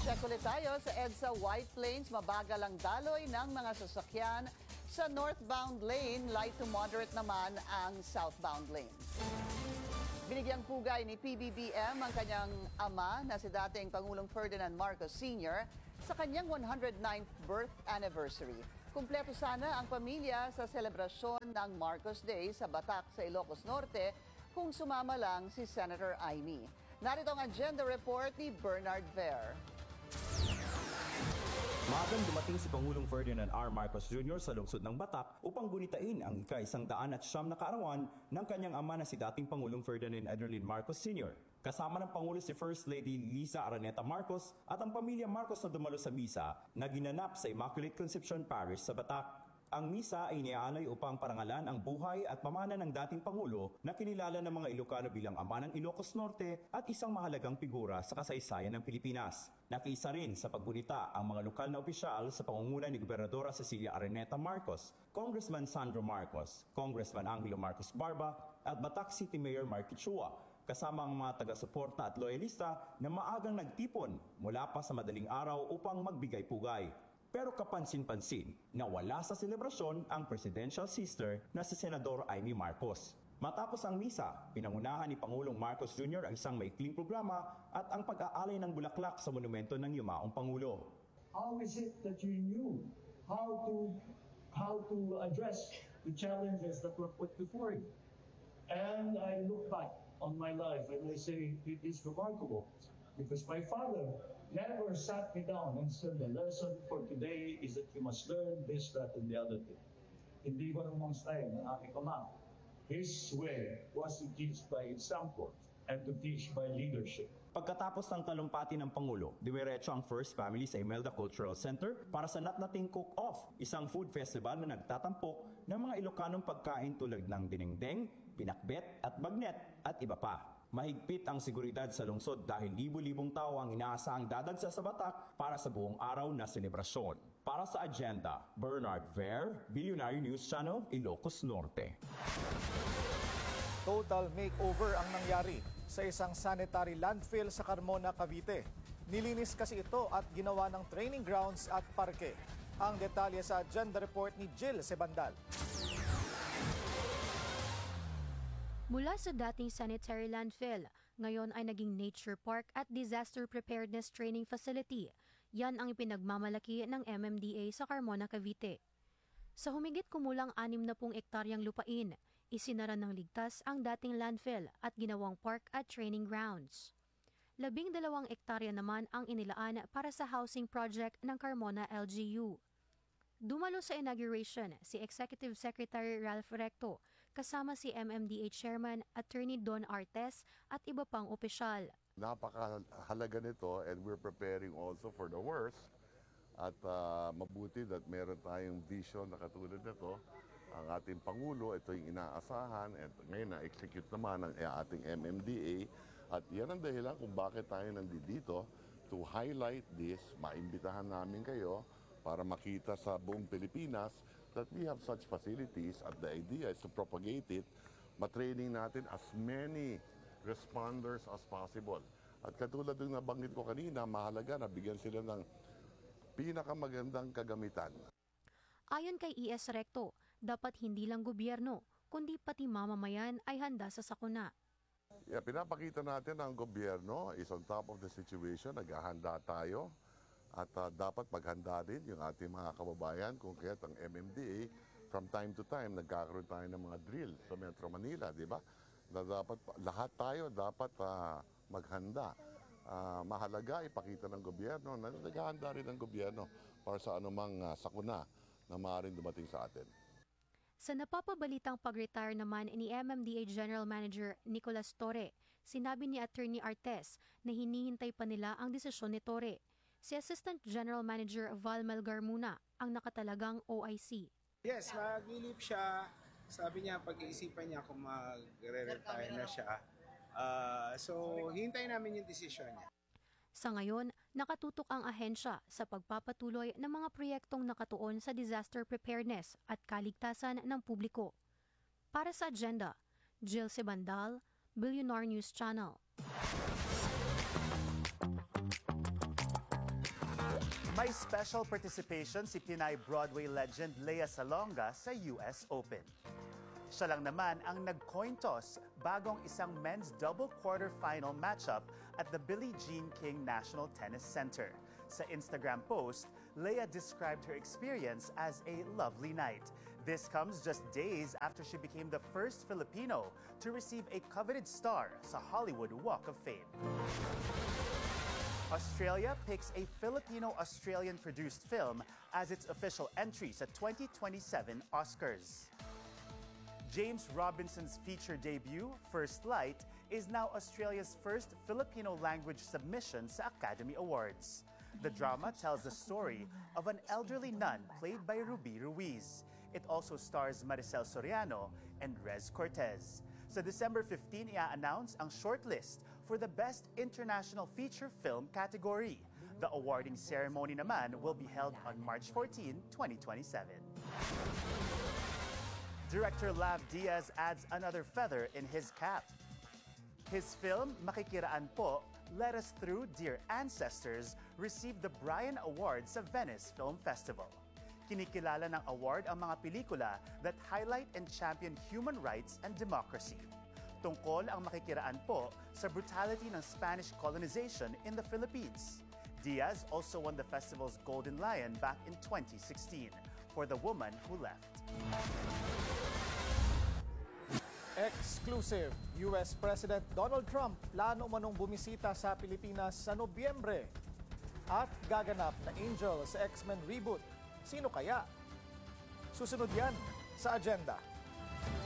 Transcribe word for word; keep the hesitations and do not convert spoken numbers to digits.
Check ulit tayo sa EDSA White Plains. Mabagal ang daloy ng mga sasakyan sa northbound lane. Light to moderate naman ang southbound lane. Binigyang pugay ni P B B M ang kanyang ama na si dating Pangulong Ferdinand Marcos Senior sa kanyang one hundred ninth birth anniversary. Kumpleto sana ang pamilya sa selebrasyon ng Marcos Day sa Batac sa Ilocos Norte kung sumama lang si Senator Amy. Narito ang agenda report ni Bernard Ver. Maagang dumating si Pangulong Ferdinand R. Marcos Junior sa lungsod ng Batac upang gunitain ang ika-isang daan at siyam na kaarawan ng kanyang ama na si dating Pangulong Ferdinand Adelin Marcos Senior Kasama ng Pangulo si First Lady Liza Araneta Marcos at ang pamilya Marcos na dumalo sa misa na ginanap sa Immaculate Conception Parish sa Batac. Ang misa ay iniaalay upang parangalan ang buhay at pamana ng dating Pangulo na kinilala ng mga Ilocano bilang ama ng Ilocos Norte at isang mahalagang figura sa kasaysayan ng Pilipinas. Nakiisa rin sa paggunita ang mga lokal na opisyal sa pangunguna ni Gobernadora Cecilia Araneta Marcos, Congressman Sandro Marcos, Congressman Angelo Marcos Barba at Batac City Mayor Marky Chua, kasama ang mga taga-suporta at loyalista na maagang nagtipon mula pa sa madaling araw upang magbigay pugay. Pero kapansin-pansin na wala sa selebrasyon ang presidential sister na si Senador Amy Marcos. Matapos ang misa, pinangunahan ni Pangulong Marcos Junior ang isang maikling programa at ang pag-aalay ng bulaklak sa monumento ng yumaong Pangulo. How is it that you knew how to how to address the challenges that were put before you? And I look back on my life and I say it is remarkable because my father never sat me down and said the lesson for today is that you must learn this, that, and the other thing. Hindi ko namang style ng aking ama. His way was to teach by example and to teach by leadership. Pagkatapos ng talumpati ng Pangulo, dumiretso ang First Family sa Imelda Cultural Center para sa Natnating Cook-Off, isang food festival na nagtatampok ng mga Ilocanong pagkain tulad ng dinengdeng, pinakbet at bagnet at iba pa. Mahigpit ang seguridad sa lungsod dahil libo-libong tao ang inaasahang dadagsa sa Batac para sa buong araw na selebrasyon. Para sa agenda, Bernard Ver, Billionaire News Channel, Ilocos Norte. Total makeover ang nangyari sa isang sanitary landfill sa Carmona, Cavite. Nilinis kasi ito at ginawa ng training grounds at parke. Ang detalye sa agenda report ni Jill Sebandal. Mula sa dating sanitary landfill, ngayon ay naging nature park at disaster preparedness training facility. Yan ang ipinagmamalaki ng M M D A sa Carmona, Cavite. Sa humigit kumulang anim na pung ektaryang lupain, isinara ng ligtas ang dating landfill at ginawang park at training grounds. Labing dalawang ektarya naman ang inilaan para sa housing project ng Carmona L G U. Dumalo sa inauguration si Executive Secretary Ralph Recto kasama si M M D A Chairman Attorney Don Artes at iba pang opisyal. Napakahalaga nito and we're preparing also for the worst at uh, mabuti that meron tayong vision na katulad nito. Ang ating Pangulo, ito yung inaasahan at ngayon na-execute naman ang ating M M D A at yan ang dahilan kung bakit tayo nandito to highlight this, maimbitahan namin kayo para makita sa buong Pilipinas that we have such facilities at the idea is to propagate it, matraining natin as many responders as possible. At katulad yung nabanggit ko kanina, mahalaga na bigyan sila ng pinakamagandang kagamitan. Ayon kay E S Recto, dapat hindi lang gobyerno, kundi pati mamamayan ay handa sa sakuna. Yeah, pinapakita natin ang gobyerno is on top of the situation, naghahanda tayo. At uh, dapat maghanda din yung ating mga kababayan kung kaya't ang M M D A from time to time nagkakaroon tayo ng mga drill sa Metro Manila, di ba? Na dapat lahat tayo dapat uh, maghanda. Uh, mahalaga ipakita ng gobyerno na naghahanda rin ang gobyerno para sa anumang uh, sakuna na maaaring dumating sa atin. Sa napapabalitang pag-retire naman ni M M D A General Manager Nicolas Torre, sinabi ni Attorney Artes na hinihintay pa nila ang desisyon ni Torre. Si Assistant General Manager Val Melgar-Muna ang nakatalagang O I C. Yes, mag-ilip siya. Sabi niya, pag-iisipan niya kung mag-retire na siya. Uh, so, hintayin namin yung desisyon niya. Sa ngayon, nakatutok ang ahensya sa pagpapatuloy ng mga proyektong nakatuon sa disaster preparedness at kaligtasan ng publiko. Para sa agenda, Jill Sebandal, Billionaire News Channel. May special participation si Pinay Broadway legend Lea Salonga sa U S Open. Siya lang naman ang nag-coin toss bagong isang men's double quarterfinal matchup at the Billie Jean King National Tennis Center. Sa Instagram post, Lea described her experience as a lovely night. This comes just days after she became the first Filipino to receive a coveted star sa Hollywood Walk of Fame. Australia picks a Filipino-Australian-produced film as its official entry sa twenty twenty-seven Oscars. James Robinson's feature debut, First Light, is now Australia's first Filipino-language submission sa Academy Awards. The drama tells the story of an elderly nun played by Ruby Ruiz. It also stars Maricel Soriano and Rez Cortez. Sa December fifteenth, i-announce ang shortlist for the Best International Feature Film category. The awarding ceremony naman will be held on March fourteenth, twenty twenty-seven. Director Lav Diaz adds another feather in his cap. His film, Makikiraan Po, Led Us Through Dear Ancestors, received the Brian Award sa Venice Film Festival. Kinikilala ng award ang mga pelikula that highlight and champion human rights and democracy. Tungkol ang Makikiraan Po sa brutality ng Spanish colonization in the Philippines. Diaz also won the festival's Golden Lion back in twenty sixteen for The Woman Who Left. Exclusive, U S President Donald Trump plano manong bumisita sa Pilipinas sa Nobyembre. At gaganap na Angel sa X-Men reboot. Sino kaya? Susunod yan sa agenda.